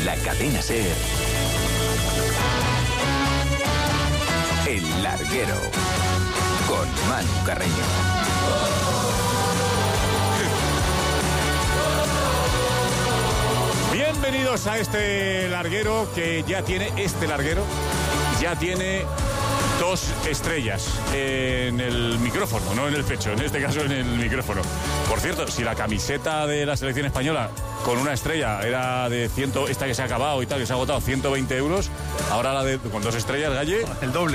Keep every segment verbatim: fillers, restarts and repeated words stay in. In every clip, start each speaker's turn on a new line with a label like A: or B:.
A: la Cadena SER. El Larguero, con Manu Carreño.
B: Bienvenidos a este larguero que ya tiene, este larguero, ya tiene dos estrellas en el micrófono, no en el pecho, en este caso en el micrófono. Por cierto, si la camiseta de la selección española con una estrella era de cien, esta que se ha acabado y tal, que se ha agotado ciento veinte euros, ahora la de con dos estrellas, Galle,
C: el doble.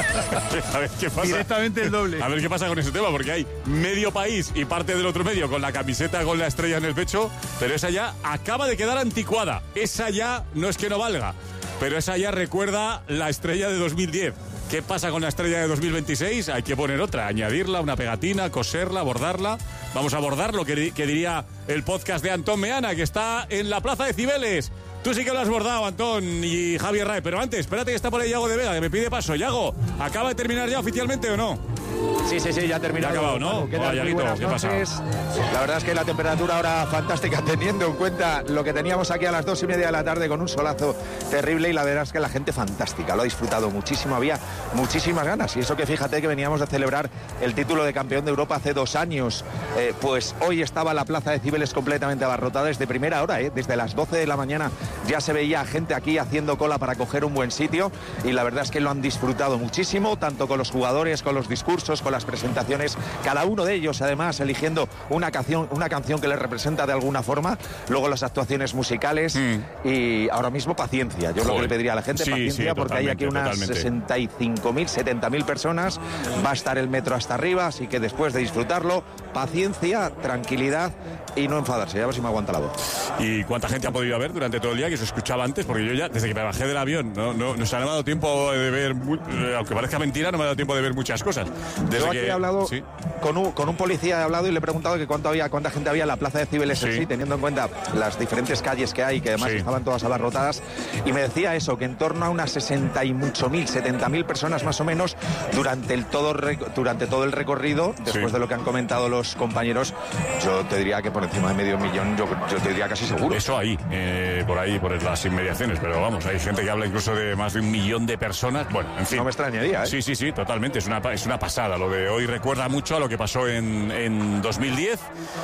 B: A ver qué pasa.
C: Directamente el doble.
B: A ver qué pasa con ese tema, porque hay medio país y parte del otro medio con la camiseta con la estrella en el pecho, pero esa ya acaba de quedar anticuada. Esa ya no es que no valga, pero esa ya recuerda la estrella de dos mil diez. ¿Qué pasa con la estrella de dos mil veintiséis? Hay que poner otra, añadirla, una pegatina, coserla, bordarla. Vamos a bordar lo que, que diría el podcast de Antón Meana, que está en la Plaza de Cibeles. Tú sí que lo has bordado, Antón y Javier Rae. Pero antes, espérate que está por ahí Yago de Vega, que me pide paso. Yago, ¿acaba de terminar ya oficialmente o no?
D: Sí, sí, sí, ya ha terminado.
B: Ya ha acabado, ¿no?
D: ¿Qué tal?
B: Hola,
D: Muy buenas
B: ¿qué pasa?
D: noches. La verdad es que la temperatura ahora fantástica, teniendo en cuenta lo que teníamos aquí a las dos y media de la tarde con un solazo terrible, y la verdad es que la gente fantástica, lo ha disfrutado muchísimo, había muchísimas ganas, y eso que fíjate que veníamos de celebrar el título de campeón de Europa hace dos años, eh, pues hoy estaba la Plaza de Cibeles completamente abarrotada desde primera hora, eh, desde las doce de la mañana ya se veía gente aquí haciendo cola para coger un buen sitio, y la verdad es que lo han disfrutado muchísimo, tanto con los jugadores, con los discursos, con las presentaciones, cada uno de ellos además eligiendo una canción, una canción que les representa de alguna forma, luego las actuaciones musicales mm. y ahora mismo paciencia, yo Joder. lo que le pediría a la gente, sí, paciencia, sí, porque hay aquí unas totalmente. sesenta y cinco mil, setenta mil personas, va a estar el metro hasta arriba, así que después de disfrutarlo, paciencia, tranquilidad y no enfadarse, a ver si me aguanta la voz.
B: ¿Y cuánta gente ha podido haber durante todo el día, que se escuchaba antes? Porque yo ya, desde que me bajé del avión, no, no, no se ha dado tiempo de ver, aunque parezca mentira, no me ha dado tiempo de ver muchas cosas. Desde
D: yo aquí
B: que,
D: he hablado
B: ¿sí?
D: con, un, con un policía, he hablado y le he preguntado que cuánto había, cuánta gente había en la Plaza de Cibeles, sí. en sí, teniendo en cuenta las diferentes calles que hay, que además sí. estaban todas abarrotadas, y me decía eso, que en torno a unas sesenta y mucho mil, setenta mil personas más o menos durante el todo, durante todo el recorrido, después sí. de lo que han comentado los compañeros, yo te diría que por encima de medio millón, yo, yo te diría casi seguro.
B: Eso ahí, eh, por ahí, por las inmediaciones, pero vamos, hay gente que habla incluso de más de un millón de personas, bueno, en fin.
D: No me extrañaría, ¿eh?
B: Sí, sí, sí, totalmente, es una, es una pasada, lo de hoy recuerda mucho a lo que pasó en, en dos mil diez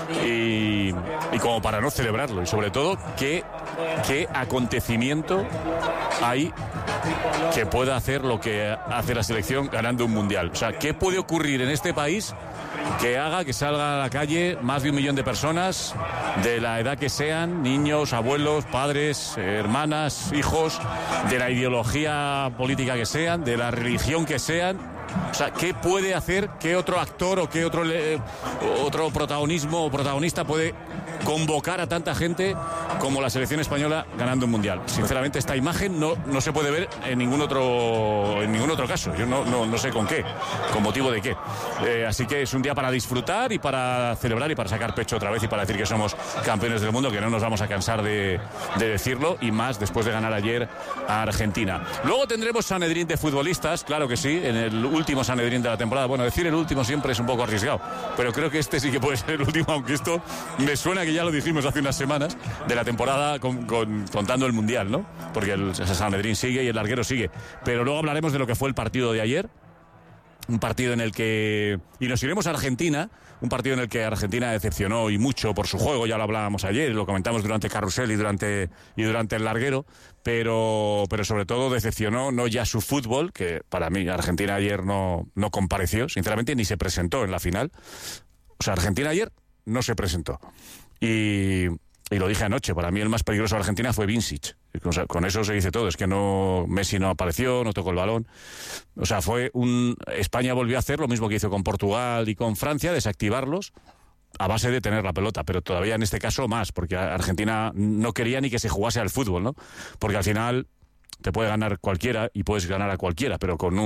B: y, y como para no celebrarlo, y sobre todo, ¿qué, qué acontecimiento hay que pueda hacer lo que hace la selección ganando un mundial? O sea, ¿qué puede ocurrir en este país que haga que salga a la calle más de un millón de personas, de la edad que sean, niños, abuelos, padres, hermanas, hijos, de la ideología política que sean, de la religión que sean? O sea, ¿qué puede hacer, qué otro actor o qué otro, eh, otro protagonismo o protagonista puede convocar a tanta gente como la selección española ganando un mundial? Sinceramente, esta imagen no, no se puede ver en ningún otro en ningún otro caso. Yo no, no, no sé con qué, con motivo de qué. Eh, así que es un día para disfrutar y para celebrar y para sacar pecho otra vez y para decir que somos campeones del mundo, que no nos vamos a cansar de, de decirlo, y más después de ganar ayer a Argentina. Luego tendremos Sanedrín de futbolistas, claro que sí, en el último Sanedrín de la temporada. Bueno, decir el último siempre es un poco arriesgado, pero creo que este sí que puede ser el último, aunque esto me suena que ya lo dijimos hace unas semanas, de la temporada con, con, contando el Mundial, ¿no? Porque el Sanedrín sigue y el larguero sigue. Pero luego hablaremos de lo que fue el partido de ayer, un partido en el que... Y nos iremos a Argentina, un partido en el que Argentina decepcionó y mucho por su juego, ya lo hablábamos ayer, lo comentamos durante Carrusel y durante, y durante el larguero, pero, pero sobre todo decepcionó no ya su fútbol, que para mí Argentina ayer no, no compareció, sinceramente, ni se presentó en la final. O sea, Argentina ayer no se presentó. Y... Y lo dije anoche, para mí el más peligroso de Argentina fue Vincic. O sea, con eso se dice todo, es que no Messi no apareció, no tocó el balón. O sea, fue un... España volvió a hacer lo mismo que hizo con Portugal y con Francia, desactivarlos a base de tener la pelota, pero todavía en este caso más, porque Argentina no quería ni que se jugase al fútbol, ¿no? Porque al final te puede ganar cualquiera y puedes ganar a cualquiera, pero con un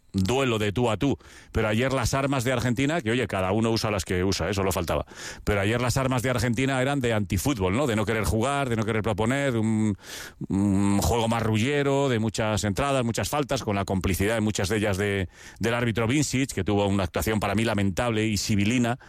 B: duelo de tú a tú, pero ayer las armas de Argentina, que oye, cada uno usa las que usa, eso lo faltaba, pero ayer las armas de Argentina eran de antifútbol, ¿no? De no querer jugar, de no querer proponer, un, un juego marrullero, de muchas entradas, muchas faltas, con la complicidad de muchas de ellas de, del árbitro Vincic, que tuvo una actuación para mí lamentable y sibilina,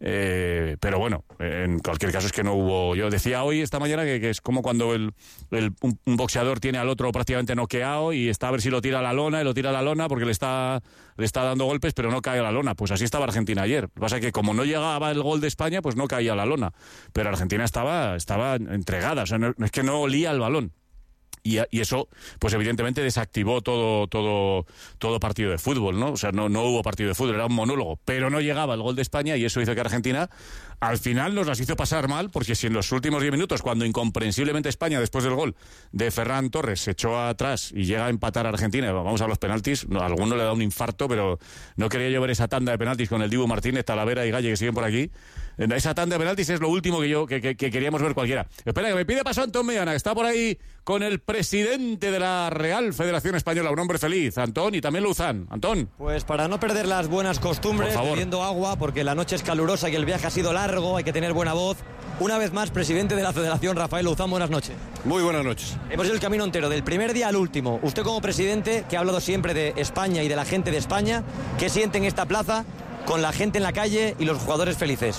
B: eh, pero bueno, en cualquier caso es que no hubo, yo decía hoy, esta mañana, que, que es como cuando el, el, un, un boxeador tiene al otro prácticamente noqueado y está a ver si lo tira a la lona, y lo tira a la lona porque le está le está dando golpes, pero no cae a la lona. Pues así estaba Argentina ayer. Lo que pasa es que como no llegaba el gol de España, pues no caía a la lona. Pero Argentina estaba, estaba entregada, o sea, no, es que no olía el balón. Y, y eso, pues evidentemente desactivó todo, todo, todo partido de fútbol, ¿no? O sea, no, no hubo partido de fútbol, era un monólogo. Pero no llegaba el gol de España y eso hizo que Argentina al final nos las hizo pasar mal, porque si en los últimos diez minutos, cuando incomprensiblemente España, después del gol de Ferran Torres, se echó atrás y llega a empatar a Argentina, vamos a los penaltis, no, a alguno le da un infarto, pero no quería yo ver esa tanda de penaltis con el Dibu Martínez, Talavera y Galle, que siguen por aquí. Esa tanda de penaltis es lo último que yo que, que, que queríamos ver cualquiera. Espera, que me pide paso Antón Meana, que está por ahí con el presidente de la Real Federación Española, un hombre feliz, Antón, y también Luzán. Antón.
C: Pues para no perder las buenas costumbres, bebiendo agua, porque la noche es calurosa y el viaje ha sido largo, hay que tener buena voz. Una vez más, presidente de la Federación, Rafael Luzán, buenas noches.
E: Muy buenas noches.
C: Hemos ido el camino entero, del primer día al último. Usted como presidente, que ha hablado siempre de España y de la gente de España, ¿qué siente en esta plaza con la gente en la calle y los jugadores felices?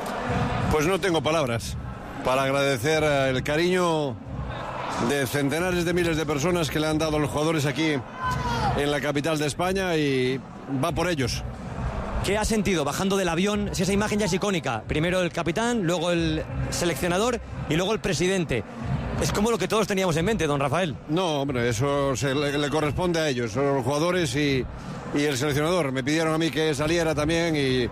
E: Pues no tengo palabras para agradecer el cariño de centenares de miles de personas que le han dado a los jugadores aquí en la capital de España, y va por ellos.
C: ¿Qué ha sentido bajando del avión? Si esa imagen ya es icónica. Primero el capitán, luego el seleccionador y luego el presidente. Es como lo que todos teníamos en mente, don Rafael.
E: No, hombre, eso se le, le corresponde a ellos, son los jugadores y, y el seleccionador. Me pidieron a mí que saliera también y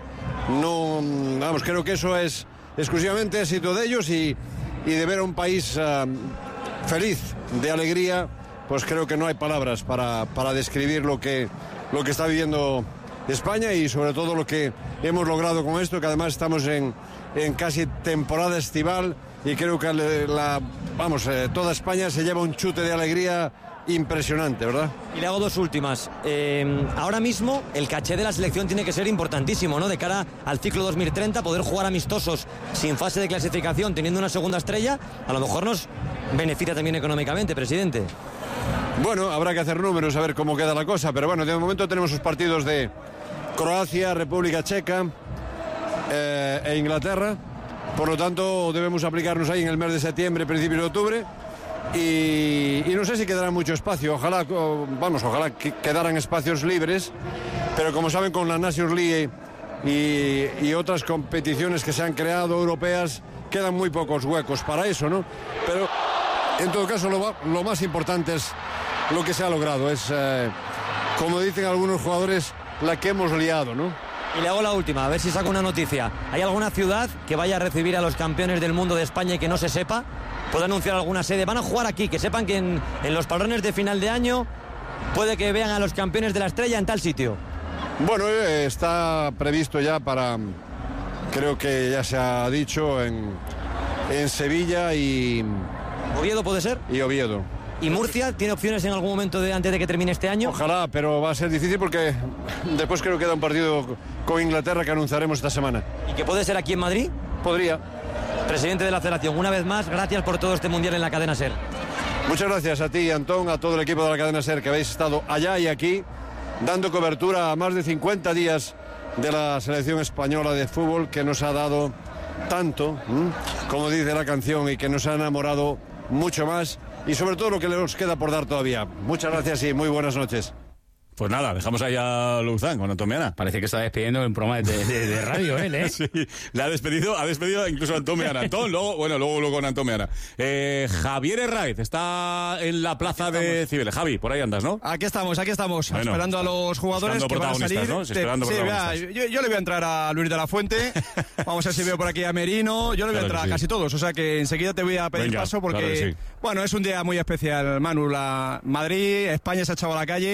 E: no, vamos, creo que eso es exclusivamente éxito de ellos, y, y de ver a un país uh, feliz, de alegría, pues creo que no hay palabras para, para describir lo que, lo que está viviendo España, y sobre todo lo que hemos logrado con esto, que además estamos en, en casi temporada estival, y creo que la, vamos, eh, toda España se lleva un chute de alegría impresionante, ¿verdad?
C: Y le hago dos últimas. Eh, ahora mismo el caché de la selección tiene que ser importantísimo, ¿no? De cara al ciclo dos mil treinta, poder jugar amistosos sin fase de clasificación, teniendo una segunda estrella, a lo mejor nos beneficia también económicamente, presidente.
E: Bueno, habrá que hacer números, a ver cómo queda la cosa, pero bueno, de momento tenemos los partidos de Croacia, República Checa eh, e Inglaterra. Por lo tanto, debemos aplicarnos ahí en el mes de septiembre, principio de octubre. Y, y no sé si quedará mucho espacio. Ojalá, vamos, ojalá que quedaran espacios libres. Pero como saben, con la Nations League y, y otras competiciones que se han creado europeas, quedan muy pocos huecos para eso, ¿no? Pero en todo caso, lo, lo más importante es lo que se ha logrado. Es, eh, como dicen algunos jugadores, la que hemos liado, ¿no?
C: Y le hago la última, a ver si saco una noticia. ¿Hay alguna ciudad que vaya a recibir a los campeones del mundo de España y que no se sepa? ¿Puede anunciar alguna sede? Van a jugar aquí, que sepan que en, en los parones de final de año puede que vean a los campeones de la Estrella en tal sitio.
E: Bueno, eh, está previsto ya para, creo que ya se ha dicho, en, en Sevilla y...
C: ¿Oviedo puede ser?
E: Y Oviedo.
C: ¿Y Murcia tiene opciones en algún momento de, antes de que termine este año?
E: Ojalá, pero va a ser difícil porque después creo que queda un partido con Inglaterra que anunciaremos esta semana.
C: ¿Y que puede ser aquí en Madrid?
E: Podría.
C: Presidente de la Federación, una vez más, gracias por todo este Mundial en la cadena SER.
E: Muchas gracias a ti, Antón, a todo el equipo de la cadena SER, que habéis estado allá y aquí dando cobertura a más de cincuenta días de la selección española de fútbol, que nos ha dado tanto, ¿m? como dice la canción, y que nos ha enamorado mucho más, y sobre todo lo que nos queda por dar todavía. Muchas gracias y muy buenas noches.
B: Pues nada, dejamos ahí a Luzán con Antón Meana.
F: Parece que está despidiendo en un programa de, de, de radio él, ¿eh?
B: Sí, le ha despedido, ha despedido incluso a Antón Meana. Antón, luego, bueno, luego, luego con Antón Meana. Eh, Javier Herraiz está en la plaza de Cibeles. Javi, por ahí andas, ¿no?
G: Aquí estamos, aquí estamos,
B: bueno,
G: esperando a los jugadores que van a salir.
B: ¿no? Sí, esperando
G: sí, vea, yo, yo le voy a entrar a Luis de la Fuente, vamos a ver si veo por aquí a Merino, yo le voy claro a entrar sí. a casi todos, o sea que enseguida te voy a pedir Venga, paso porque, claro sí. bueno, es un día muy especial, Manu. La Madrid, España se ha echado a la calle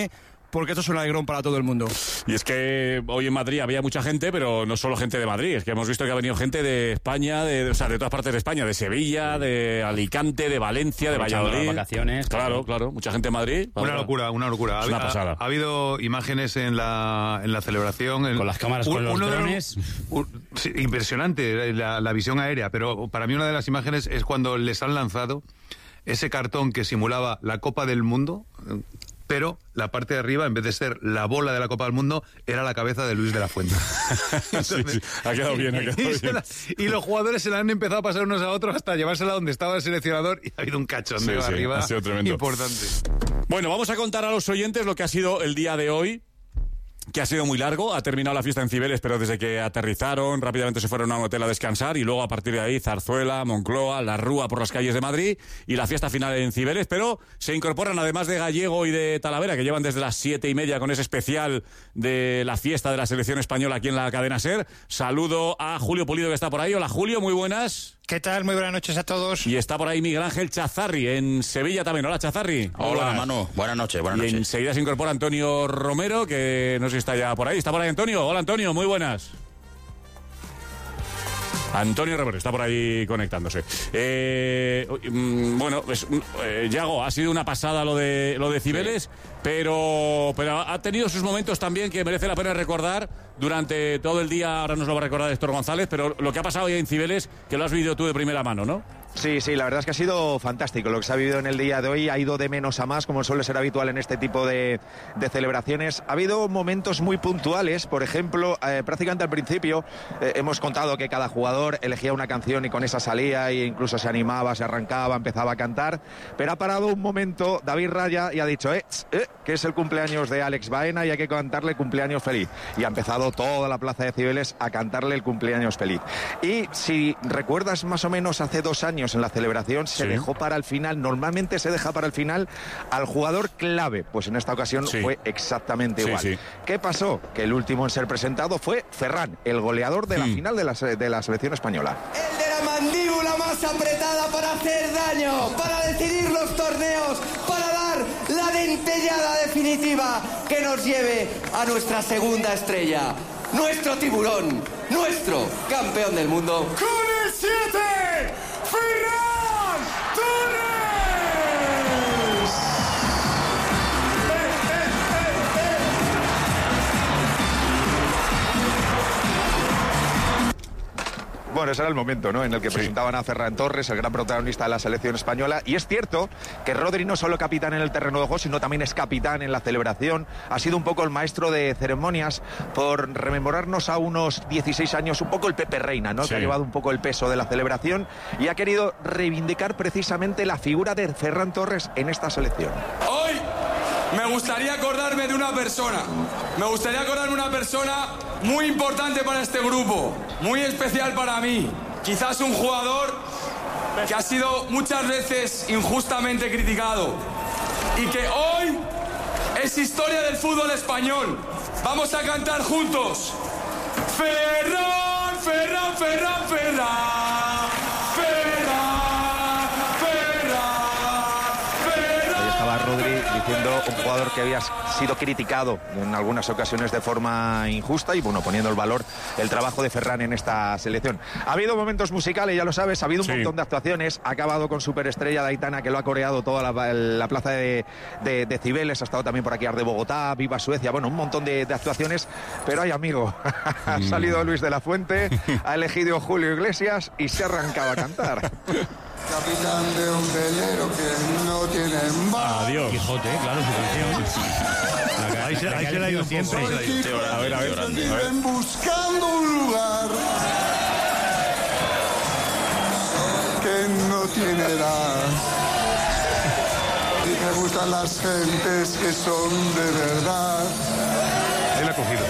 G: porque esto es un alegrón para todo el mundo.
B: Y es que hoy en Madrid había mucha gente, pero no solo gente de Madrid, es que hemos visto que ha venido gente de España, de, o sea, de todas partes de España, de Sevilla, de Alicante, de Valencia, de Valladolid.
F: Las vacaciones.
B: Claro, claro, mucha gente en Madrid.
H: Una locura, una locura.
B: Es una pasada.
H: Ha, ha habido imágenes en la, en la celebración. En,
F: con las cámaras, un, con los drones.
H: Un, sí, impresionante la, la visión aérea, pero para mí una de las imágenes es cuando les han lanzado ese cartón que simulaba la Copa del Mundo, pero la parte de arriba, en vez de ser la bola de la Copa del Mundo, era la cabeza de Luis de la Fuente. Entonces,
B: sí, sí, ha quedado bien, ha quedado
H: y,
B: bien.
H: La, y los jugadores se la han empezado a pasar unos a otros hasta llevársela donde estaba el seleccionador y ha habido un cachondeo
B: sí, sí,
H: arriba
B: ha sido tremendo.
H: Importante.
B: Bueno, vamos a contar a los oyentes lo que ha sido el día de hoy, que ha sido muy largo. Ha terminado la fiesta en Cibeles, pero desde que aterrizaron rápidamente se fueron a un hotel a descansar y luego a partir de ahí Zarzuela, Moncloa, La Rúa por las calles de Madrid y la fiesta final en Cibeles, pero se incorporan además de Gallego y de Talavera, que llevan desde las siete y media con ese especial de la fiesta de la selección española aquí en la cadena SER. Saludo a Julio Pulido, que está por ahí. Hola Julio, muy buenas.
I: ¿Qué tal? Muy buenas noches a todos.
B: Y está por ahí Miguel Ángel Chazarri, en Sevilla también. Hola, Chazarri.
J: Hola, Manu. Buenas noches, buenas noches.
B: Y enseguida se incorpora Antonio Romero, que no sé si está ya por ahí. ¿Está por ahí Antonio? Hola, Antonio, muy buenas. Antonio Romero está por ahí conectándose. Eh, bueno, pues, eh, Yago, ha sido una pasada lo de lo de Cibeles, sí. pero, pero ha tenido sus momentos también que merece la pena recordar durante todo el día. Ahora nos lo va a recordar Héctor González, pero lo que ha pasado hoy en Cibeles, que lo has vivido tú de primera mano, ¿no?
D: Sí, sí, la verdad es que ha sido fantástico lo que se ha vivido en el día de hoy. Ha ido de menos a más, como suele ser habitual en este tipo de, de celebraciones. Ha habido momentos muy puntuales, por ejemplo, eh, prácticamente al principio eh, hemos contado que cada jugador elegía una canción y con esa salía e incluso se animaba, se arrancaba, empezaba a cantar, pero ha parado un momento David Raya y ha dicho eh, eh, que es el cumpleaños de Alex Baena y hay que cantarle cumpleaños feliz. Y ha empezado toda la plaza de Cibeles a cantarle el cumpleaños feliz. Y si recuerdas más o menos hace dos años en la celebración se sí. dejó para el final, normalmente se deja para el final al jugador clave, pues en esta ocasión sí. fue exactamente igual. Sí, sí. ¿Qué pasó? Que el último en ser presentado fue Ferran, el goleador de la mm. final de la, de la selección española.
K: El de la mandíbula más apretada para hacer daño, para decidir los torneos, para dar la dentellada definitiva que nos lleve a nuestra segunda estrella. Nuestro tiburón, nuestro campeón del mundo.
L: ¡Con el siete! ¡Ferran Torres!
D: Bueno, ese era el momento, ¿no?, en el que sí. presentaban a Ferran Torres, el gran protagonista de la selección española. Y es cierto que Rodri no solo capitán en el terreno de juego, sino también es capitán en la celebración. Ha sido un poco el maestro de ceremonias, por rememorarnos a unos dieciséis años, un poco el Pepe Reina, ¿no?, sí. que ha llevado un poco el peso de la celebración y ha querido reivindicar precisamente la figura de Ferran Torres en esta selección.
M: Hoy me gustaría acordarme de una persona. Me gustaría acordarme de una persona muy importante para este grupo, muy especial para mí. Quizás un jugador que ha sido muchas veces injustamente criticado y que hoy es historia del fútbol español. Vamos a cantar juntos. Ferran, Ferran, Ferran, Ferran, Ferran.
D: Rodri diciendo un jugador que había sido criticado en algunas ocasiones de forma injusta y bueno, poniendo el valor el trabajo de Ferran en esta selección. Ha habido momentos musicales, ya lo sabes, ha habido un sí. montón de actuaciones, ha acabado con Superestrella de Aitana, que lo ha coreado toda la, la plaza de, de, de Cibeles, ha estado también por aquí Ar de Bogotá, Viva Suecia, bueno, un montón de, de actuaciones, pero ay amigo, ha salido Luis de la Fuente, ha elegido Julio Iglesias y se ha arrancado a cantar.
L: Capitán de un velero que no tiene más.
F: Adiós. Quijote, claro, su canción.
H: Ahí se, ahí se la ha ido siempre.
L: A ver, a ver. Viven buscando un lugar que no tiene edad. Y me gustan las gentes que son de verdad.
H: Él ha cogido.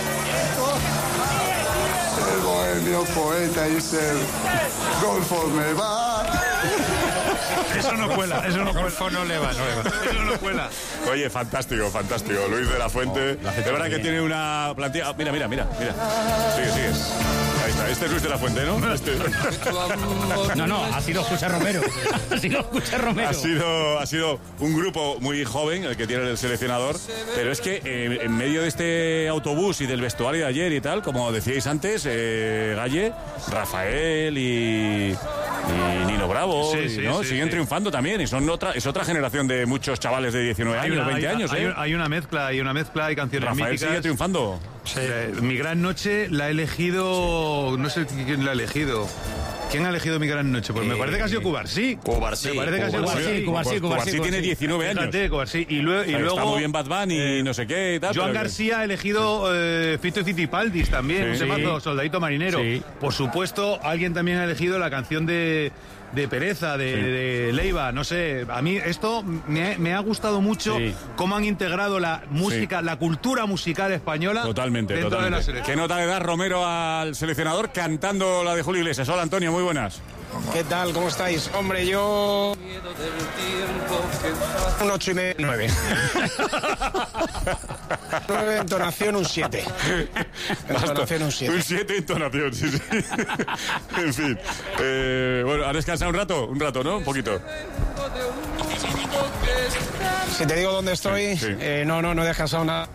L: El bohemio poeta y ser golfo me va.
H: Eso no cuela, eso no cuela.
F: No le va, no le va.
H: Eso no cuela.
B: Oye, fantástico, fantástico. Luis de la Fuente. Oh, la de verdad que tiene una plantilla. Mira, mira, mira, mira. Sigue, sigue. Ahí. está. Este es Luis de la Fuente, ¿no? Este...
F: No, no, ha sido José Romero. Ha sido José Romero.
B: Ha sido, ha sido un grupo muy joven el que tiene el seleccionador, pero es que eh, en medio de este autobús y del vestuario de ayer y tal, como decíais antes, eh, Galle, Rafael y, y Nino Bravo,
H: sí,
B: y,
H: sí,
B: ¿no?
H: sí,
B: siguen
H: sí.
B: triunfando también y son otra, es otra generación de muchos chavales de diecinueve
H: Hay
B: años,
H: una,
B: veinte
H: hay,
B: años.
H: hay,
B: ¿eh?
H: hay una mezcla, hay una mezcla, hay canciones
B: Rafael
H: míticas.
B: sigue triunfando.
H: Sí. Eh, mi gran noche la ha elegido, no sé quién la ha elegido. ¿Quién ha elegido mi gran noche? Pues me parece que ha sido Cubarsí.
J: Cubarsí.
H: Me parece que ha sido
F: Cubarsí, Cubarsí,
B: Cubarsí tiene diecinueve años.
H: Fíjate, Cubarsí. Y luego, y
B: Está
H: luego
B: muy bien Bad Bunny y no sé qué y tal.
H: Joan
B: pero que-
H: García ha elegido eh, Fito y Fitipaldis también,
B: Sí.
H: un temazo,
F: Sí.
H: Soldadito Marinero.
F: Sí.
H: Por supuesto, alguien también ha elegido la canción de, de Pereza, de,
B: Sí.
H: de Leiva. No sé, a mí esto me, ha- me ha gustado mucho
F: Sí.
H: cómo han integrado la música, la cultura musical española
B: Totalmente,
H: dentro de la
B: totalmente.
H: selección.
B: ¿Qué nota le da Romero al seleccionador cantando la de Julio Iglesias? Hola Antonio, muy buenas.
I: ¿Qué tal? ¿Cómo estáis? Hombre, yo... Un ocho y medio, nueve. nueve, entonación, un siete. Entonación, un siete.
B: Un siete, entonación, sí, sí. En fin. Eh, bueno, ¿has descansado un rato? Un rato, ¿no? Un poquito.
I: Si te digo dónde estoy,
B: Sí, sí.
I: eh, no, no, no he descansado nada.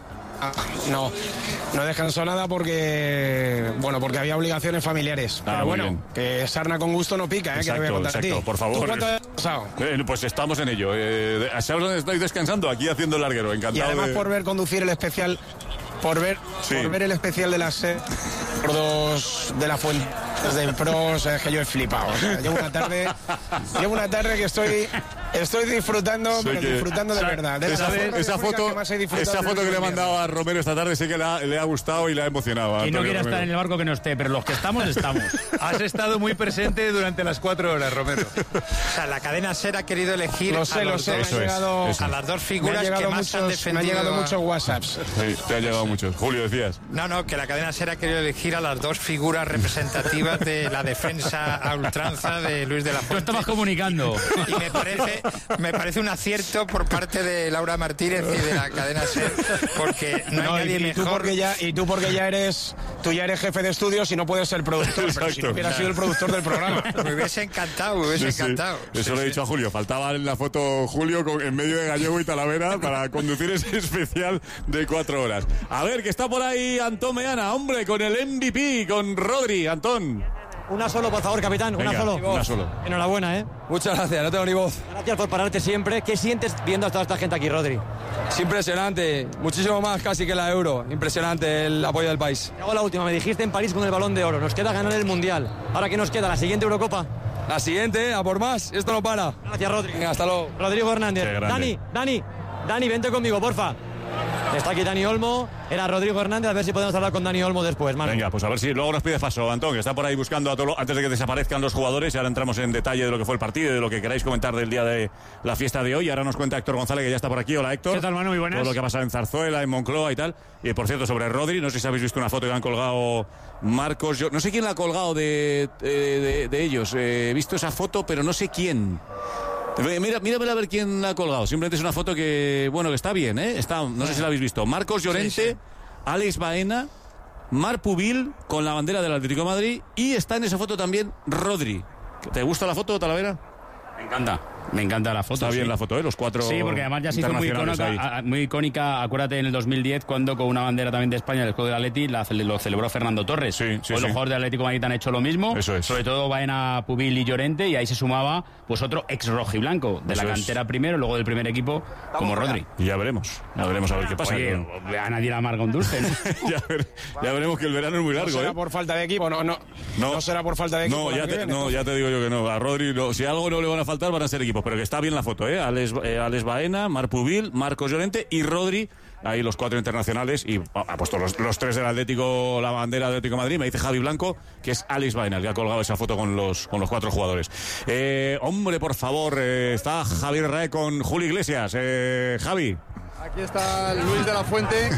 I: No, no he descansado nada porque, bueno, porque había obligaciones familiares.
B: Ah,
I: Pero
B: muy
I: bueno,
B: bien.
I: que sarna con gusto no pica, ¿eh? Que te voy a
B: Exacto,
I: contar a ti.
B: exacto, por favor.
I: ¿Tú cuánto has descansado?
B: Eh, pues estamos en ello. Eh, ¿Sabes dónde estoy descansando? Aquí haciendo el larguero. Encantado.
I: Y además
B: de...
I: por ver conducir el especial, por ver,
B: Sí.
I: por ver el especial de las SER, por dos de la fuente del Pros, es que yo he flipado. O sea, llevo una tarde, llevo una tarde que estoy, estoy disfrutando,
B: Sé
I: pero
B: que-
I: disfrutando de verdad. De la
B: Esa,
I: forma
B: esa
I: radiofónica
B: foto,
I: que más he disfrutado
B: esa
I: desde
B: foto que le he
I: el
B: mandado a Romero esta tarde sí que le ha, le ha gustado y le ha emocionado. a
F: Y no
B: Antonio
F: quiere
B: Romero.
F: estar en el barco que no esté, pero los que estamos, estamos.
H: Has estado muy presente durante las cuatro horas, Romero.
N: O sea, la cadena SER ha querido elegir
I: Lo
N: a,
I: sé, lo
N: los
I: sé,
N: dos-
I: me han llegado-
N: a las dos
I: Me
N: figuras
I: han
N: que
I: llegado
N: más han
I: muchos, me
N: defendido.
I: han llegado
N: a-
I: muchos WhatsApps.
B: Sí, te ha llegado mucho. Julio, decías.
N: No, no, que la cadena SER ha querido elegir a las dos figuras representativas de la defensa a ultranza de Luis de la
F: Tú
N: Fuente.
F: estabas comunicando.
N: Y me parece, me parece un acierto por parte de Laura Martínez y de la cadena SER, porque no,
I: No,
N: hay
I: y,
N: nadie
I: y tú
N: mejor.
I: porque ya y tú porque ya eres tú ya eres jefe de estudios y no puedes ser productor, pero si
B: Exacto.
I: no hubieras sido el productor del programa.
N: Me hubiese encantado, me hubiese
B: Sí, sí.
N: encantado.
B: Eso
N: Sí,
B: lo he
N: sí.
B: dicho a Julio. Faltaba en la foto Julio con- en medio de Gallego y Talavera para conducir ese especial de cuatro horas. A ver, que está por ahí Antón Meana, hombre, con el M V P, con Rodri. Antón.
C: Una solo, por favor, capitán, una
B: Venga,
C: solo.
B: una solo.
C: Enhorabuena, ¿eh?
O: Muchas gracias, no tengo ni voz.
C: Gracias por pararte siempre. ¿Qué sientes viendo a toda esta gente aquí, Rodri?
O: Es impresionante, muchísimo más casi que la Euro. Impresionante el apoyo del país.
C: Te hago la última, me dijiste en París con el Balón de Oro. Nos queda ganar el Mundial. ¿Ahora qué nos queda? ¿La siguiente Eurocopa?
O: La siguiente, a por más, esto no para.
C: Gracias, Rodri.
O: Venga, hasta luego.
C: Rodrigo Hernández.
B: Qué grande.
C: Dani, Dani, Dani, vente conmigo, porfa. Está aquí Dani Olmo, era Rodrigo Hernández, a ver si podemos hablar con Dani Olmo después, Manu.
B: Venga, pues a ver si luego nos pide paso, Antón, que está por ahí buscando a todo lo- antes de que desaparezcan los jugadores. Y ahora entramos en detalle de lo que fue el partido y de lo que queráis comentar del día de la fiesta de hoy. Ahora nos cuenta Héctor González, que ya está por aquí. Hola, Héctor.
F: ¿Qué tal, Manu? Muy buenas.
B: Todo lo que ha pasado en Zarzuela, en Moncloa y tal. Y por cierto, sobre Rodri, no sé si habéis visto una foto que han colgado Marcos. Yo no sé quién la ha colgado de, de, de- de ellos. Eh, he visto esa foto, pero no sé quién. Mira, míramela a ver quién la ha colgado. Simplemente es una foto que, bueno, que está bien, ¿eh? Está, no sé si la habéis visto. Marcos Llorente,
N: Sí, sí.
B: Alex Baena, Marc Pubil con la bandera del Atlético de Madrid y está en esa foto también Rodri. ¿Te gusta la foto, Talavera?
F: Me encanta. Me encanta la foto.
B: Está bien
F: sí.
B: la foto, ¿eh? Los cuatro.
F: Sí, porque además ya se hizo muy
B: internacionales
F: icónica,
B: ahí.
F: a- muy icónica, acuérdate, en el dos mil diez, cuando con una bandera también de España del juego del Atleti la cele- lo celebró Fernando Torres.
B: Sí, sí,
F: Hoy
B: sí.
F: los jugadores del Atlético de Madrid han hecho lo mismo.
B: Eso es.
F: Sobre todo Baena, Pubil y Llorente, y ahí se sumaba pues otro ex rojiblanco, de
B: Eso
F: la
B: es.
F: cantera primero, luego del primer equipo, como Rodri.
B: Y ya veremos. Ya veremos a ver qué pasa.
F: Oye,
B: con-
F: a nadie le amarga un dulce, ¿no?
B: ya, ver- ya veremos que el verano es muy
I: No
B: largo,
I: será
B: ¿eh?
I: por falta de equipo, no, no,
B: No.
I: no será por falta de equipo.
B: No,
I: el
B: ya
I: año que
B: te,
I: viene,
B: no,
I: pues.
B: ya te digo yo que no. A Rodri, no, si algo no le van a faltar, van a ser equipos. Pero que está bien la foto, ¿eh? Alex, eh, Alex Baena, Marc Pubil, Marcos Llorente y Rodri. Ahí los cuatro internacionales. Y ha puesto los, los tres del Atlético, la bandera del Atlético de Madrid. Me dice Javi Blanco que es Alex Baena el que ha colgado esa foto con los, con los cuatro jugadores. Eh, hombre, por favor, eh, está Javier Rae con Julio Iglesias. Eh, Javi.
P: Aquí está Luis de la Fuente.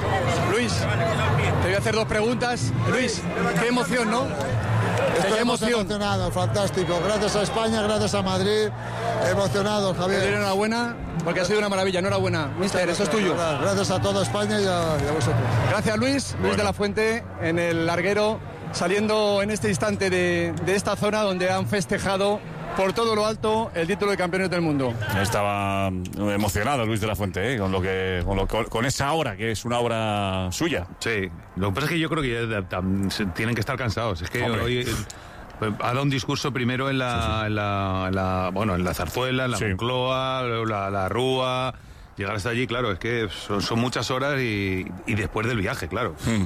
P: Luis, te voy a hacer dos preguntas. Luis, qué emoción, ¿no?
Q: Estoy
P: Qué emoción.
Q: emocionado, fantástico. Gracias a España, gracias a Madrid. Emocionado,
P: Te doy
Q: Javier.
P: enhorabuena porque ha sido una maravilla. Enhorabuena. Mister, eso es tuyo.
Q: Gracias a toda España y a, y a vosotros.
P: Gracias, Luis. Luis de la Fuente en el larguero saliendo en este instante de, de esta zona donde han festejado por todo lo alto el título de campeones del mundo.
B: Estaba emocionado Luis de la Fuente, ¿eh? con lo que con, lo, con, con esa obra, que es una obra suya.
H: Sí, lo que pasa es que yo creo que ya, tam, tienen que estar cansados. Es que Hombre. hoy ha dado un discurso primero en la, sí, sí. En la, en la bueno, en la Zarzuela, en la sí. Moncloa, la, la Rúa. Llegar hasta allí, claro, es que son, son muchas horas y, y después del viaje, claro. Hmm.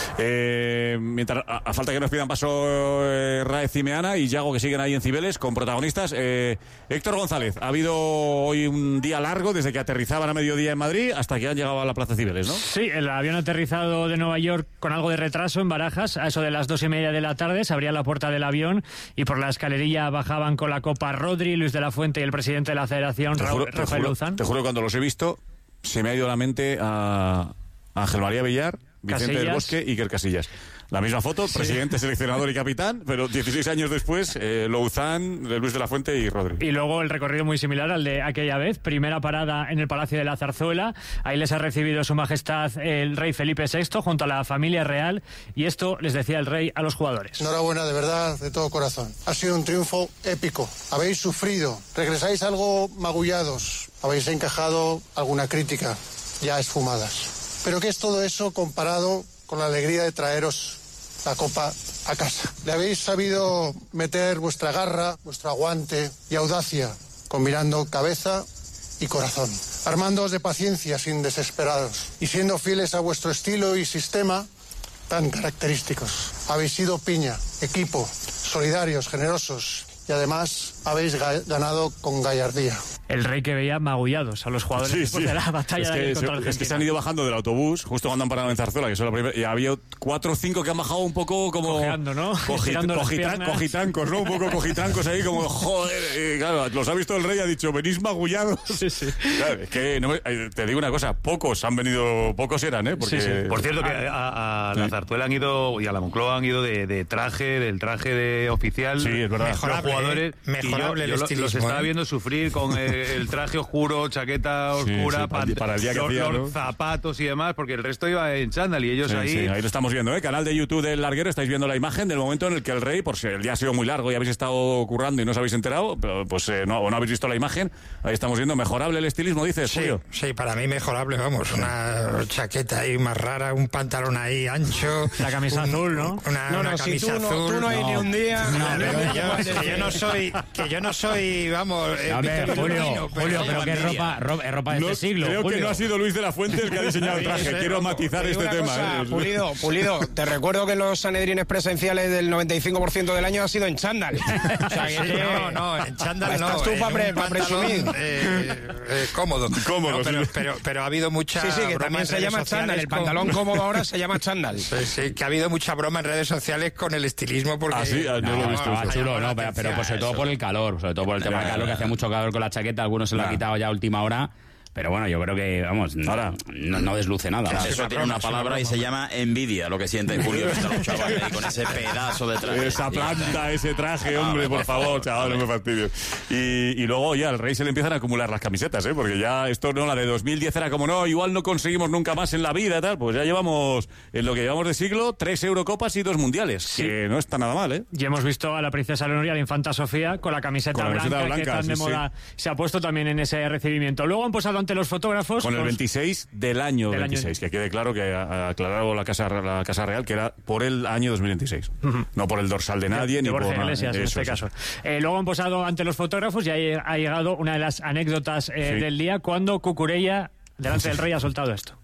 B: Eh, mientras a, a falta que nos pidan paso eh, Raez y Meana y Yago, que siguen ahí en Cibeles con protagonistas. Eh, Héctor González, ha habido hoy un día largo desde que aterrizaban a mediodía en Madrid hasta que han llegado a la Plaza Cibeles, ¿no?
R: Sí, el avión aterrizado de Nueva York con algo de retraso en Barajas. A eso de las dos y media de la tarde se abría la puerta del avión y por la escalerilla bajaban con la copa Rodri, Luis de la Fuente y el presidente de la Federación,
B: te juro,
R: Rafael
B: te juro,
R: Luzán.
B: Te juro que cuando los he visto se me ha ido la mente a Ángel María Villar, Vicente Casillas. del Bosque y Iker Casillas. La misma foto, sí. presidente, seleccionador y capitán, pero dieciséis años después, eh, Louzán, Luis de la Fuente y Rodri.
R: Y luego el recorrido muy similar al de aquella vez. Primera parada en el Palacio de la Zarzuela. Ahí les ha recibido Su Majestad el rey Felipe sexto junto a la familia real. Y esto les decía el rey a los jugadores.
Q: Enhorabuena, de verdad, de todo corazón. Ha sido un triunfo épico. Habéis sufrido, regresáis algo magullados. Habéis encajado alguna crítica ya esfumadas. Pero ¿qué es todo eso comparado con la alegría de traeros la copa a casa? Le habéis sabido meter vuestra garra, vuestro aguante y audacia, combinando cabeza y corazón, armándoos de paciencia sin desesperados y siendo fieles a vuestro estilo y sistema tan característicos. Habéis sido piña, equipo, solidarios, generosos y además habéis ga- ganado con gallardía.
R: El rey que veía magullados a los jugadores sí, después sí. de la batalla
B: es que,
R: de contra
B: se,
R: Argentina.
B: Es que se han ido bajando del autobús justo cuando han parado en Zarzuela, que son la primera, y había cuatro o cinco que han bajado un poco como
R: cojeando, ¿no?
B: Cogit, cogitran, cogitrancos, ¿no? Un poco cogitrancos ahí como joder, y claro, los ha visto el rey, ha dicho, venís magullados.
R: Sí, sí.
B: Claro, es que no me, te digo una cosa, pocos han venido, pocos eran, ¿eh? Porque...
H: Sí, sí. Por cierto que a, a la Zarzuela han ido y a la Moncloa han ido de, de traje, del traje de oficial.
B: Sí, es verdad.
H: Mejorable, los jugadores,
N: eh, mejorable
H: y yo,
N: el
H: yo
N: estilismo,
H: los estaba
N: ¿eh?
H: viendo sufrir con el, el traje oscuro, chaqueta oscura,
B: sí, sí, para, para el día que
H: los,
B: hacía,
H: los
B: ¿no?
H: zapatos y demás, porque el resto iba en chándal y ellos
B: sí,
H: ahí...
B: Sí, ahí lo estamos viendo, ¿eh? Canal de YouTube del Larguero, estáis viendo la imagen del momento en el que el rey, por si el día ha sido muy largo y habéis estado currando y no os habéis enterado, pero pues eh, no, o no habéis visto la imagen, ahí estamos viendo, mejorable el estilismo, dices,
N: sí,
B: Julio.
N: Sí, para mí mejorable, vamos, una chaqueta ahí más rara, un pantalón ahí ancho.
R: La camisa
N: un,
R: azul, ¿no?
N: Una,
I: no,
N: una
I: no,
N: camisa
I: si tú no,
N: azul.
I: tú no hay
N: no,
I: ni un día...
N: No,
I: no,
N: pero
I: no,
N: yo,
I: no,
N: que yo no soy, que yo no soy, vamos...
F: A ver, Julio, Julio, pero, pero que es ropa, ropa, es ropa de
B: no,
F: este siglo,
B: creo
F: Julio.
B: que no ha sido Luis de la Fuente el que ha diseñado el traje. Quiero matizar este tema.
I: Cosa,
B: ¿eh?
I: Pulido, Pulido, te recuerdo que los sanedrines presenciales del noventa y cinco por ciento del año ha sido en chándal. O sea, que
N: sí, no, no, en chándal no.
I: Estás tú para pre, pa presumir.
N: Eh, eh, cómodo.
B: Cómodo,
N: no, pero,
B: sí.
N: pero, pero ha habido mucha
I: Sí, sí, que también se llama chándal. El pantalón con... cómodo ahora se llama chándal.
N: Sí, sí, que ha habido mucha broma en redes sociales con el estilismo porque...
B: Ah, sí, no, no lo he visto.
F: No, chulo, no, pero, pero pues sobre todo por el calor, sobre todo por el tema del calor, que hacía mucho calor con la chaqueta, algunos se lo han quitado ya a última hora. Pero bueno, yo creo que, vamos, ahora no, no desluce nada.
J: Claro, eso tiene una palabra y se llama envidia, lo que siente Julio. Los chavales ahí con ese pedazo de traje.
B: Esa planta, ese traje, hombre, por favor, chaval, no me fastidies. Y, y luego ya al rey se le empiezan a acumular las camisetas, ¿eh? Porque ya esto, no, la de dos mil diez era como, no, igual no conseguimos nunca más en la vida, tal. Pues ya llevamos, en lo que llevamos de siglo, tres Eurocopas y dos Mundiales. Sí. Que no está nada mal, ¿eh?
R: Y hemos visto a la princesa Leonor y a la infanta Sofía con la camiseta,
B: con la
R: blanca,
B: camiseta blanca,
R: que tan
B: sí,
R: de moda
B: sí.
R: se ha puesto también en ese recibimiento. Luego han posado ante los fotógrafos
B: con el veintiséis del año del veintiséis, año... que quede claro que ha aclarado la Casa, la Casa Real que era por el año dos mil veintiséis, uh-huh. no por el dorsal de nadie, de,
R: ni
B: de
R: por
B: Iglesias,
R: en este es. caso. Eh, luego han posado ante los fotógrafos y ahí ha llegado una de las anécdotas eh, sí. del día cuando Cucurella, delante del rey, ha soltado esto.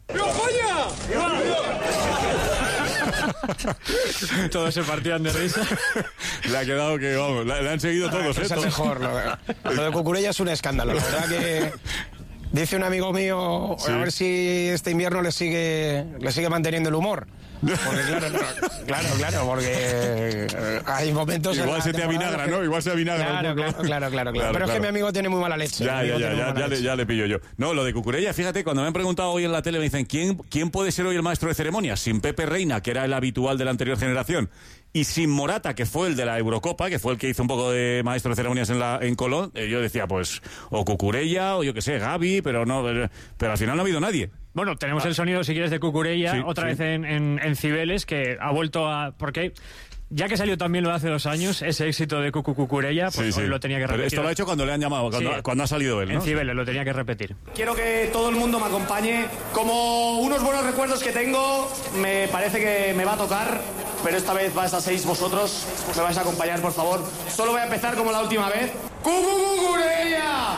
R: Todos se partían de risa.
B: Le ha quedado que, vamos, le, le han seguido todos, ¿eh?
I: Es mejor. Lo, lo de Cucurella es un escándalo. La verdad que dice un amigo mío, sí. a ver si este invierno le sigue, le sigue manteniendo el humor. Porque claro, claro, claro, porque hay momentos...
B: Igual se te avinagra, que... ¿no? Igual se avinagra
I: claro,
B: un poco.
I: Claro, claro, claro, claro. Pero claro. es que mi amigo tiene muy mala leche.
B: Ya, ya, ya, ya, ya, le, ya le pillo yo. No, lo de Cucurella, fíjate, cuando me han preguntado hoy en la tele, me dicen, ¿quién, ¿quién puede ser hoy el maestro de ceremonias? Sin Pepe Reina, que era el habitual de la anterior generación, y sin Morata, que fue el de la Eurocopa, que fue el que hizo un poco de maestro de ceremonias en, la, en Colón, eh, yo decía, pues, o Cucurella, o yo qué sé, Gavi, pero no, pero, pero al final no ha habido nadie.
R: Bueno, tenemos el sonido, si quieres, de Cucurella,
B: Sí,
R: otra
B: sí.
R: vez en, en, en Cibeles, que ha vuelto a... Porque ya que salió también lo de hace dos años, ese éxito de Cucu Cucurella, pues
B: Sí,
R: hoy
B: sí.
R: lo tenía que
B: Pero
R: repetir.
B: esto lo ha hecho cuando le han llamado, cuando,
R: Sí.
B: cuando ha salido él, ¿no?
R: En Cibeles, lo tenía que repetir.
S: Quiero que todo el mundo me acompañe. Como unos buenos recuerdos que tengo, me parece que me va a tocar, pero esta vez vais a seis vosotros. Me vais a acompañar, por favor. Solo voy a empezar como la última vez. ¡Cucu Cucurella!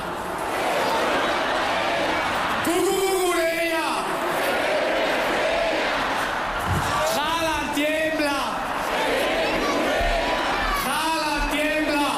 S: ¡Cucu Cucurella! ¡Jala, tiembla! ¡Jala, tiembla!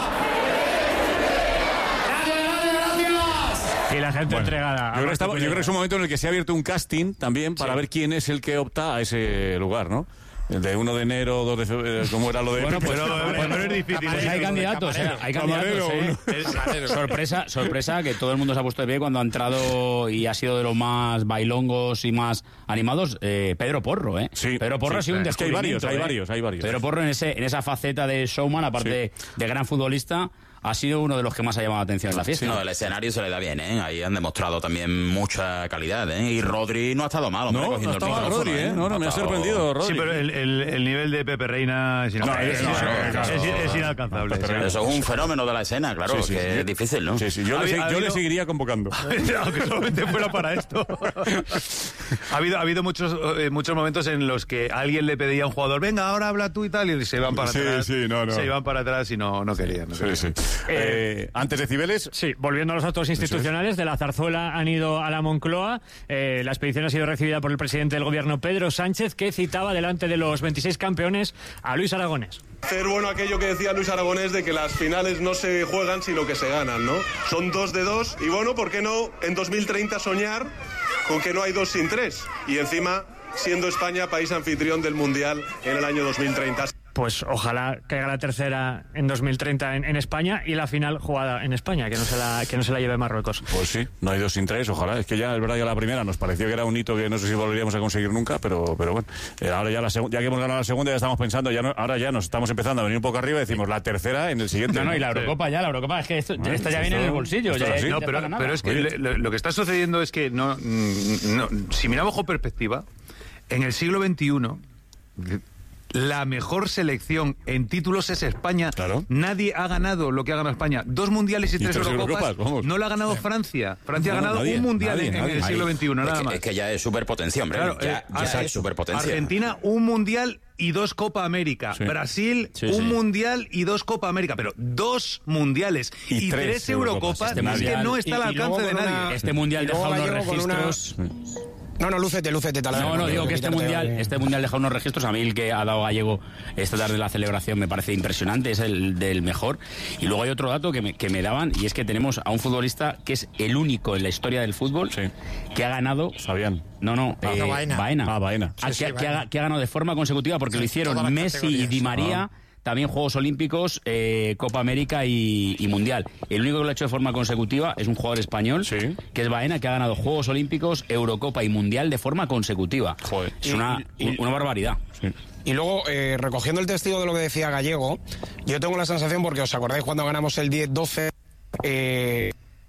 S: ¡Gracias, gracias, gracias!
R: Y la gente
B: Bueno,
R: entregada.
B: Yo creo, que estaba- yo creo que es un momento en el que se ha abierto un casting también para
R: Sí.
B: ver quién es el que opta a ese lugar, ¿no? El de uno de enero, dos de febrero, ¿cómo era lo de...?
F: Bueno, pues,
H: Pero,
F: pues,
H: pero es difícil.
F: pues hay candidatos, eh, hay
B: Camarero,
F: candidatos, eh. Sorpresa, sorpresa que todo el mundo se ha puesto de pie cuando ha entrado y ha sido de los más bailongos y más animados, eh, Pedro Porro, ¿eh?
B: Sí,
F: Pedro Porro
B: sí,
F: ha sido un
B: es que hay varios,
F: descubrimiento,
B: hay
F: ¿eh?
B: varios, hay varios.
F: Pedro Porro en ese en esa faceta de showman, aparte de, de gran futbolista, ha sido uno de los que más ha llamado la atención en la fiesta.
J: No, el escenario se le da bien, ¿eh? Ahí han demostrado también mucha calidad, ¿eh? Y Rodri no ha estado mal, hombre,
B: No,
J: cogiendo
B: no
J: el
B: estaba
J: micrófono,
B: Rodri, ¿eh? No, no,
J: Ha
B: me ha
J: estado-
B: sorprendido Rodri.
H: Sí, pero el, el, el nivel de Pepe Reina es inalcanzable.
B: No, es-
H: Es-
B: claro,
H: es-
B: claro.
H: es inalcanzable.
B: Pepe
H: sí.
B: Reina.
J: Eso es un fenómeno de la escena, claro,
B: Sí, sí.
J: que es difícil, ¿no?
B: Sí, sí, yo,
H: Ha
B: le,
H: habi-
B: se-
H: ha
B: yo le
H: habido-
B: seguiría convocando.
H: Aunque solamente fuera para esto. ha habido, ha habido muchos, eh, muchos momentos en los que alguien le pedía a un jugador, venga, ahora habla tú y tal, y se iban para
B: Sí,
H: atrás.
B: sí, no, no.
H: Se iban para atrás y no, no querían. no
B: Sí,
H: querían.
B: sí. Eh, antes de Cibeles...
R: Sí, volviendo a los actos institucionales, de la Zarzuela han ido a la Moncloa. Eh, la expedición ha sido recibida por el presidente del gobierno, Pedro Sánchez, que citaba delante de los veintiséis campeones a Luis Aragonés.
T: Hacer bueno aquello que decía Luis Aragonés de que las finales no se juegan sino que se ganan, ¿no? Son dos de dos y bueno, ¿por qué no en dos mil treinta soñar con que no hay dos sin tres? Y encima siendo España país anfitrión del Mundial en el año dos mil treinta.
R: Pues ojalá caiga la tercera en dos mil treinta en, en España y la final jugada en España, que no se la, que no se la lleve Marruecos.
B: Pues sí, no hay dos sin tres, ojalá. Es que ya, es verdad, ya la primera nos pareció que era un hito que no sé si volveríamos a conseguir nunca, pero, pero bueno. Eh, ahora ya, la seg- ya que hemos ganado la segunda, ya estamos pensando, ya no- ahora ya nos estamos empezando a venir un poco arriba y decimos la tercera en el siguiente.
F: No, no, y la Eurocopa ya, la Eurocopa es que esto,
B: Bueno,
F: esta ya
B: esto-
F: viene en el bolsillo.
B: esto
F: Ya,
B: así.
F: ya
H: No,
F: está
H: pero,
F: ganada.
H: pero es que
B: Oye.
H: le- lo, lo que está sucediendo es que no, mm, no, si miramos con perspectiva, en el siglo veintiuno la mejor selección en títulos es España.
B: Claro.
H: Nadie ha ganado lo que ha ganado España. Dos mundiales y,
B: Y
H: tres,
B: tres
H: Eurocopas.
B: Eurocopas, vamos.
H: No lo ha ganado Francia. Francia
B: No,
H: ha ganado
B: nadie,
H: un mundial
B: nadie,
H: en, en
B: nadie.
H: el siglo
J: Ahí.
H: veintiuno,
J: Es
H: nada
J: que,
H: más.
J: es que ya es superpotencia, hombre.
H: Claro,
J: ya
H: eh,
J: ya
H: exacto.
J: es superpotencia.
H: Argentina, un mundial y dos Copa América.
B: Sí.
H: Brasil,
J: Sí,
H: un
J: sí.
H: mundial y dos Copa América. Pero dos mundiales y,
B: Y tres
H: tres
B: Eurocopas.
H: Eurocopas,
B: Este
H: es que
F: mundial-
H: no está
I: y-
H: al
I: y luego
H: alcance de
I: con
H: nadie.
I: una-
F: Este mundial
I: y
F: deja
I: luego
F: unos
I: Gallego con una-
F: registros.
I: No, no, lúcete, lúcete. Talavera,
F: No, no, digo que este
I: quítate
F: mundial,
I: de-
F: este mundial deja unos registros. A mí el que ha dado Gallego esta tarde en la celebración me parece impresionante, es el del mejor. Y luego hay otro dato que me, que me daban, y es que tenemos a un futbolista que es el único en la historia del fútbol
B: Sí.
F: que ha ganado.
B: Fabián.
F: No, no,
N: Ah,
F: eh,
N: no, Baena.
F: Baena.
B: Ah, Baena.
F: Ah,
N: Sí,
F: que,
N: sí,
F: que ha,
N: Baena.
F: que ha ganado de forma consecutiva porque lo hicieron
N: todas las
F: Messi y
N: categorías.
F: Di María.
B: Ah.
F: También Juegos Olímpicos, eh, Copa América y, y Mundial. El único que lo ha hecho de forma consecutiva es un jugador español,
B: Sí.
F: que es Baena, que ha ganado Juegos Olímpicos, Eurocopa y Mundial de forma consecutiva.
B: Joder.
F: Es una,
I: Y- y-
F: una barbaridad.
I: Y luego, eh, recogiendo el testigo de lo que decía Gallego, yo tengo la sensación, porque os acordáis cuando ganamos el diez doce, eh,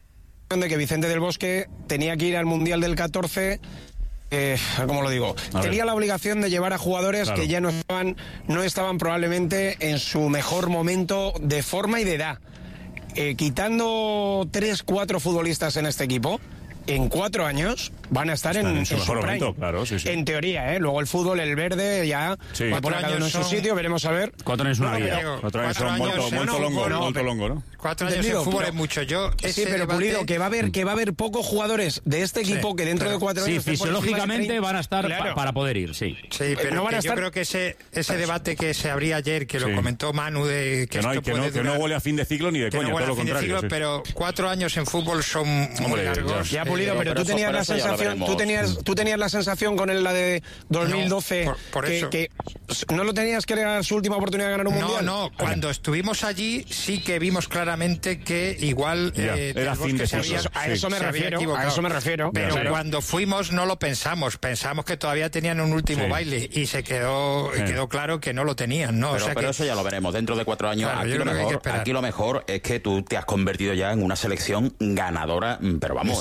I: de que Vicente del Bosque tenía que ir al Mundial del catorce. Eh, ¿Cómo lo digo?
B: A
I: Tenía
B: ver.
I: la obligación de llevar a jugadores
B: Claro.
I: que ya no estaban, no estaban probablemente en su mejor momento de forma y de edad. Eh, quitando tres, cuatro futbolistas en este equipo, en cuatro años van a estar en,
B: Están en su
I: en
B: mejor
I: prime.
B: momento, claro, sí, sí.
I: En teoría, ¿eh? Luego el fútbol, el verde, ya
B: Sí.
I: va a poner cada uno en su
N: Cuatro años
I: sitio,
N: son-
I: veremos a ver.
F: Cuatro años es una
I: No,
F: vida.
N: Diego,
B: Otra vez
N: cuatro
B: son
N: años
B: molto,
N: en
B: molto
N: un
B: longo,
N: fútbol,
B: molto longo, ¿no?
N: Cuatro años
I: Entendido,
N: en fútbol
I: pero-
N: es mucho. Yo,
I: Sí,
N: ese
I: pero
N: debate-
I: Pulido, que va a haber, que va a haber pocos jugadores de este equipo
N: Sí,
I: que dentro
N: pero-
I: de cuatro
F: Sí,
I: años estén por encima de
F: fisiológicamente
I: treinta.
F: van a estar
I: Claro.
F: pa- para poder ir, sí.
N: Sí, pero
I: no van a
N: que
I: estar-
N: yo creo que ese, ese debate que se abría ayer, que lo
B: Sí.
N: comentó Manu, de que,
B: Que no, hay-
N: esto
B: que, no,
N: puede
B: que no
N: durar-
B: huele a fin de ciclo ni de
N: que no
B: coña,
N: huele
B: todo
N: a
B: lo
N: fin de
B: contrario.
N: ciclo,
B: sí.
N: pero cuatro años en fútbol son muy
B: Hombre,
N: largos.
I: Ya,
N: Eh,
I: Pulido, pero
J: pero
I: tú
J: eso-
I: tenías
J: pero
I: la
J: eso ya lo
I: sensación,
J: veremos.
I: tú tenías, tú tenías la sensación con el, la de dos mil doce
N: No, por- por
I: que,
N: eso.
I: que no lo tenías que era su última oportunidad de ganar un
N: No,
I: mundial.
N: no, cuando estuvimos allí sí que vimos claramente que igual
B: Ya,
N: eh,
B: era
N: Del
B: fin de
N: Bosque se
B: ciclo.
N: había-
I: A eso me
N: se había
I: refiero, a
N: equivocado.
I: eso me refiero.
N: Pero
I: Claro.
N: cuando fuimos no lo pensamos, pensamos que todavía tenían un último
B: Sí.
N: baile y se quedó
B: Sí.
N: quedó claro que no lo tenían, ¿no?
J: Pero,
N: o sea
J: pero
N: que
J: eso ya lo veremos dentro de cuatro años.
N: Claro,
J: aquí,
N: yo
J: lo
N: creo que hay que
J: mejor,
N: esperar.
J: aquí lo mejor es que tú te has convertido ya en una selección ganadora, mm, pero vamos, a un
B: Exactamente.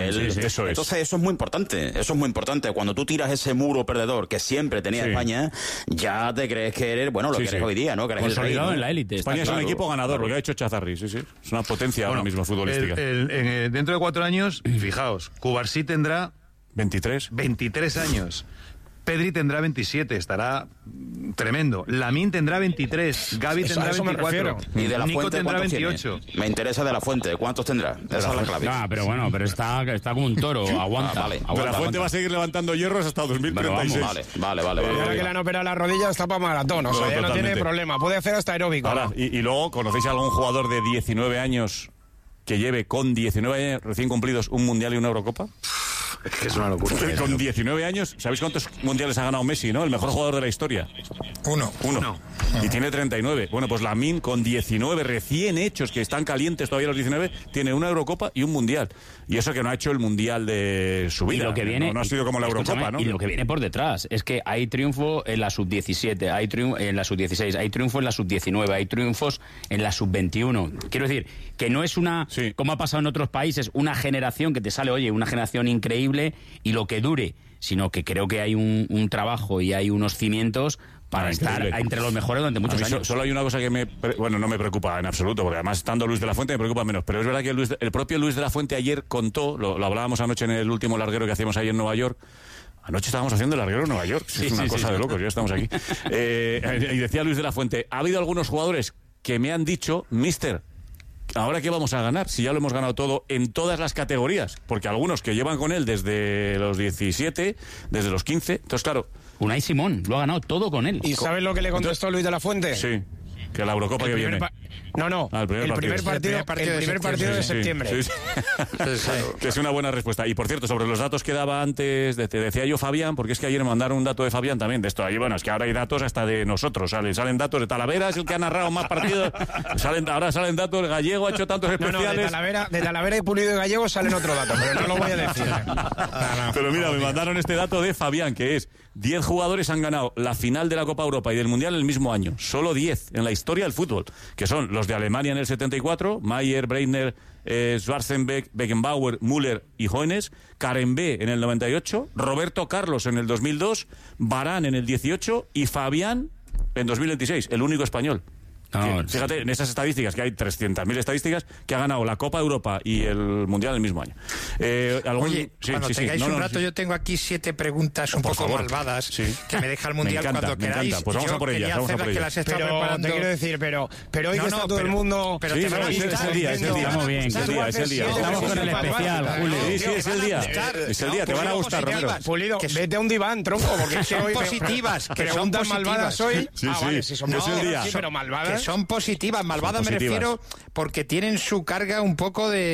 J: él,
B: sí, sí, eso es.
J: Entonces eso es muy importante, eso es muy importante. Cuando tú tiras ese muro perdedor que siempre tenía
B: Sí.
J: España, ya te crees que eres, bueno, lo
B: Sí,
J: que eres
B: sí.
J: hoy día, ¿no? Que eres el rey, ¿no?
F: en la élite.
B: España es un
J: claro,
B: equipo ganador,
J: claro.
B: lo que ha hecho Chazarri, sí, sí. Es una potencia ahora mismo futbolística.
H: El- el- en, eh, dentro de cuatro años, fijaos, Cubarsí tendrá
B: veintitrés.
H: veintitrés años. Pedri tendrá veintisiete, estará mm, tremendo. Lamín tendrá veintitrés, Gavi
J: Eso-
H: tendrá
J: a eso me
H: veinticuatro,
J: Y de la
H: Nico
J: Fuente,
H: tendrá
J: ¿cuántos tiene?
H: veintiocho.
J: Me interesa de la Fuente, ¿cuántos tendrá? Esa es la clave.
F: No, pero bueno, pero está, está como un toro, aguanta.
J: Ah, vale.
B: De
F: aguanta,
B: la Fuente
F: aguanta.
B: va a seguir levantando hierros hasta dos mil treinta y seis.
J: Vale, vale, vale. vale.
I: Y ahora que le han operado la rodilla está para maratón, o sea,
B: No,
I: ya no tiene
B: totalmente.
I: problema. Puede hacer hasta aeróbico.
B: Ahora, y, y luego, ¿conocéis a algún jugador de diecinueve años que lleve con diecinueve años recién cumplidos un Mundial y una Eurocopa?
H: Es que es una locura.
B: Con diecinueve años, ¿sabéis cuántos mundiales ha ganado Messi, no? El mejor jugador de la historia.
N: Uno.
B: Uno. Y tiene treinta y nueve. Bueno, pues Lamine con diecinueve recién hechos, que están calientes todavía los diecinueve, tiene una Eurocopa y un Mundial. Y eso que no ha hecho el Mundial de su vida.
F: Y lo que viene,
B: no, no ha sido como la
F: escúchame,
B: Eurocopa, ¿no?
F: Y lo que viene por detrás es que hay triunfo en la sub diecisiete, hay triunfo en la sub dieciséis, hay triunfo en la sub diecinueve, hay triunfos en la sub veintiuno. Quiero decir, que no es una, como ha pasado en otros países, una generación que te sale, oye, una generación increíble y lo que dure, sino que creo que hay un, un trabajo y hay unos cimientos para
B: Ah,
F: estar
B: increíble.
F: entre los mejores durante
B: A
F: muchos
B: mí so-
F: años.
B: Solo hay una cosa que me... pre- Bueno, no me preocupa en absoluto, porque además estando Luis de la Fuente me preocupa menos. Pero es verdad que Luis de- el propio Luis de la Fuente ayer contó, lo, lo hablábamos anoche en el último larguero que hacíamos ahí en Nueva York. Anoche estábamos haciendo el larguero en Nueva York.
F: Sí,
B: es una
F: sí,
B: cosa
F: sí.
B: de locos, ya estamos aquí. Eh, y decía Luis de la Fuente, ha habido algunos jugadores que me han dicho, mister, ¿ahora qué vamos a ganar? Si ya lo hemos ganado todo en todas las categorías. Porque algunos que llevan con él desde los diecisiete, desde los quince. Entonces, claro...
F: Unai Simón, lo ha ganado todo con él.
I: ¿Y sabes lo que le contestó Luis de la Fuente?
B: Sí, que la Eurocopa
I: El
B: que
I: primer
B: viene.
I: pa- No, no,
B: Ah, el primer
I: el
B: partido.
I: primer partido,
N: El primer partido
I: el
N: de
I: primer partido de
N: septiembre.
I: septiembre.
B: Sí, sí. Que es una buena respuesta. Y por cierto, sobre los datos que daba antes, de- te decía yo Fabián, porque es que ayer me mandaron un dato de Fabián también, de esto. Ahí, bueno, es que ahora hay datos hasta de nosotros, salen, salen datos de Talavera, es el que ha narrado más partidos. Salen, ahora salen datos, Gallego ha hecho tantos
I: No, no, de
B: especiales.
I: Talavera, de Talavera y Pulido y Gallego salen otro dato, pero no lo voy a decir.
B: Pero mira, me mandaron este dato de Fabián, que es diez jugadores han ganado la final de la Copa Europa y del Mundial el mismo año. Solo diez en la historia del fútbol, que son los de Alemania en el setenta y cuatro, Mayer, Breitner, eh, Schwarzenbeck, Beckenbauer, Müller y Hoeneß, Karembé en el noventa y ocho, Roberto Carlos en el dos mil dos, Varane en el dieciocho y Fabián en dos mil veintiséis, el único español.
F: No,
B: Que, fíjate, en esas estadísticas, que hay trescientas mil estadísticas, que ha ganado la Copa Europa y el Mundial el mismo año. Eh, ¿algún-
N: Oye,
B: sí,
N: cuando
B: sí, sí.
N: tengáis
B: No,
N: un
B: no,
N: rato,
B: sí.
N: yo tengo aquí siete preguntas un
B: Por
N: poco
B: favor.
N: malvadas
B: Sí.
N: que me deja el
B: Me
N: Mundial
B: encanta,
N: cuando
B: me encanta.
N: queráis.
B: Pues vamos
N: Yo
B: a por ellas,
N: quería
B: vamos a
N: hacerlas
B: por
N: que
B: ellas.
N: las está
I: Pero
N: preparando.
I: te quiero decir, pero, pero hoy
N: No,
I: que
N: no,
I: está todo
N: pero-
I: el mundo...
N: pero
B: Sí,
N: te
B: no,
N: van a
B: es, el- es
N: gustar
B: el día, es el día.
F: Estamos bien,
B: Es el día, es el día.
F: Estamos con el especial, Julio.
B: Sí, sí, es el día. Es el día, te van a gustar, Romero.
I: Pulido, vete a un diván, tronco, porque es que
N: son
I: hoy...
N: positivas, que son
I: preguntas
N: positivas.
I: malvadas hoy...
B: Sí,
I: ah,
B: sí,
I: vale, si son
B: es el
I: malvadas,
B: día.
I: sí, pero malvadas...
N: Que son positivas. Malvadas me
B: positivas.
N: refiero porque tienen su carga un poco de